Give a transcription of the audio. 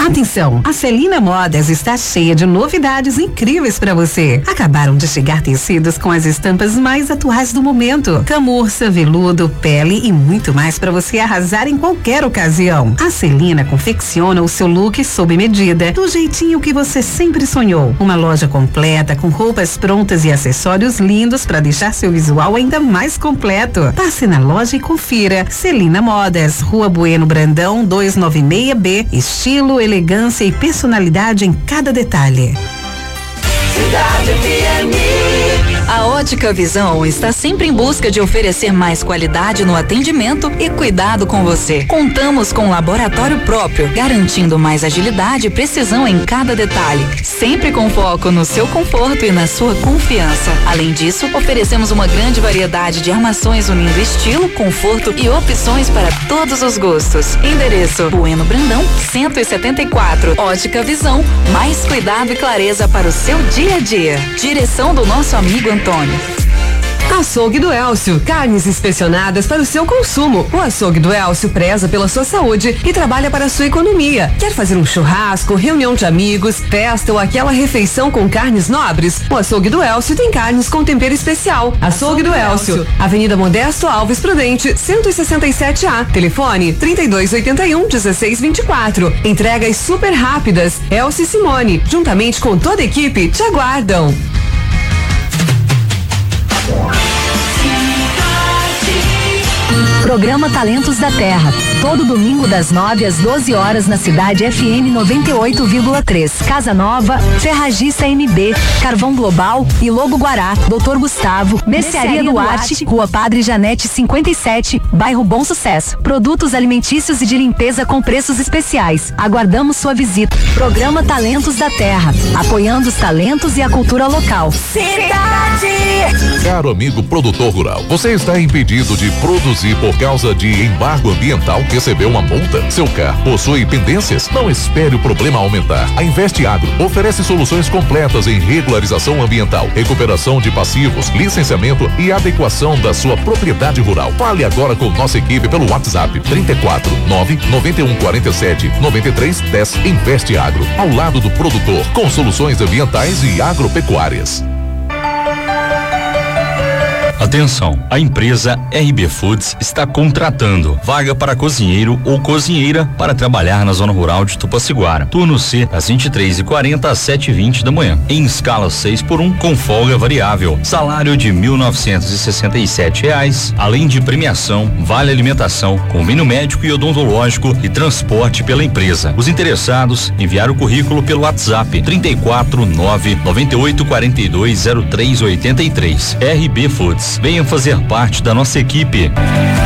Atenção, a Celina Modas está cheia de novidades incríveis para você. Acabaram de chegar tecidos com as estampas mais atuais do momento. Camurça, veludo, pele e muito mais para você arrasar em qualquer ocasião. A Celina confecciona o seu look sob medida, do jeitinho que você sempre sonhou. Uma loja completa com roupas prontas e acessórios lindos para deixar seu visual ainda mais completo. Passe na loja e confira. Celina Modas, Rua Bueno Brandão, 296B. Estilo, elegância e personalidade em cada detalhe. Cidade FM. A Ótica Visão está sempre em busca de oferecer mais qualidade no atendimento e cuidado com você. Contamos com um laboratório próprio, garantindo mais agilidade e precisão em cada detalhe, sempre com foco no seu conforto e na sua confiança. Além disso, oferecemos uma grande variedade de armações unindo estilo, conforto e opções para todos os gostos. Endereço: Bueno Brandão, 174. Ótica Visão, mais cuidado e clareza para o seu dia a dia. Direção do nosso amigo Antônio. Açougue do Elcio, carnes inspecionadas para o seu consumo. O Açougue do Elcio preza pela sua saúde e trabalha para a sua economia. Quer fazer um churrasco, reunião de amigos, festa ou aquela refeição com carnes nobres? O Açougue do Elcio tem carnes com tempero especial. Açougue do Elcio, Avenida Modesto Alves Prudente, 167A. Telefone 3281-1624. Entregas super rápidas. Elcio e Simone, juntamente com toda a equipe, te aguardam. Programa Talentos da Terra, todo domingo das 9 às 12 horas na Cidade FM 98,3. Casa Nova, Ferragista MB, Carvão Global e Lobo Guará, Doutor Gustavo, Mercearia Duarte, Rua Padre Janete 57, Bairro Bom Sucesso. Produtos alimentícios e de limpeza com preços especiais. Aguardamos sua visita. Programa Talentos da Terra, apoiando os talentos e a cultura local. Cidade! Caro amigo produtor rural, você está impedido de produzir por causa de embargo ambiental? Recebeu uma multa? Seu carro possui pendências? Não espere o problema aumentar. A Investe Agro oferece soluções completas em regularização ambiental, recuperação de passivos, licenciamento e adequação da sua propriedade rural. Fale agora com nossa equipe pelo WhatsApp 34 99147 9310. Investe Agro, ao lado do produtor, com soluções ambientais e agropecuárias. Atenção, a empresa RB Foods está contratando vaga para cozinheiro ou cozinheira para trabalhar na zona rural de Tupaciguara. Turno C, das 23h40 às 7h20 da manhã, em escala 6x1 com folga variável. Salário de R$1.967, além de premiação, vale alimentação, convênio médico e odontológico e transporte pela empresa. Os interessados enviaram o currículo pelo WhatsApp 34 998 42 0383. RB Foods. Venha fazer parte da nossa equipe.